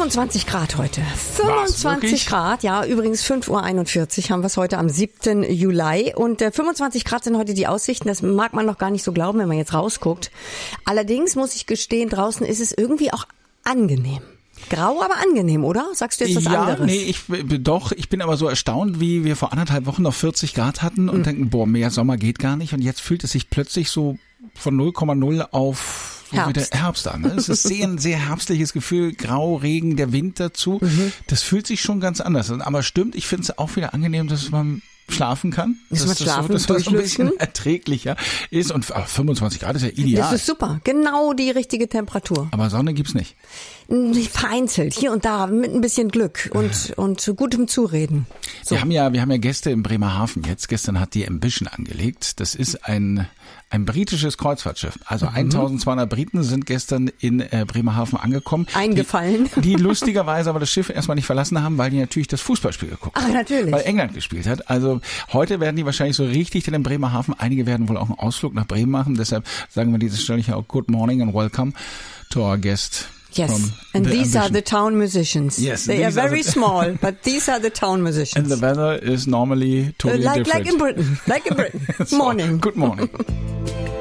25 Grad heute. 25 Grad, ja, übrigens 5:41 Uhr haben wir es heute am 7. Juli. Und 25 Grad sind heute die Aussichten. Das mag man noch gar nicht so glauben, wenn man jetzt rausguckt. Allerdings muss ich gestehen, draußen ist es irgendwie auch angenehm. Grau, aber angenehm, oder? Sagst du jetzt was anderes? Ja, nee, ich bin aber so erstauaunt, wie wir vor 1,5 Wochen noch 40 Grad hatten und denken, boah, mehr Sommer geht gar nicht. Und jetzt fühlt es sich plötzlich so von 0,0 auf wieder Herbst an. Es ist ein sehr herbstliches Gefühl, Grau, Regen, der Wind dazu. Das fühlt sich schon ganz anders an. Aber stimmt, ich finde es auch wieder angenehm, dass man schlafen kann. Dass man schlafen, so ein bisschen erträglicher ist. Und 25 Grad ist ja ideal. Das ist super. Genau die richtige Temperatur. Aber Sonne gibt's nicht. Vereinzelt, hier und da, mit ein bisschen Glück und gutem Zureden. So. Wir haben ja Gäste in Bremerhaven jetzt. Gestern hat die Ambition angelegt. Das ist ein britisches Kreuzfahrtschiff. Also 1200 Briten sind gestern in Bremerhaven angekommen. Eingefallen. Die lustigerweise aber das Schiff erstmal nicht verlassen haben, weil die natürlich das Fußballspiel geguckt haben. Ach, natürlich. Weil England gespielt hat. Also heute werden die wahrscheinlich so richtig in Bremerhaven. Einige werden wohl auch einen Ausflug nach Bremen machen. Deshalb sagen wir dieses Stelle hier auch Good morning and welcome to our guest. Yes, and these are the town musicians. Yes, they are very small, but these are the town musicians. And the weather is normally totally different. Like in Britain. Morning. Good morning.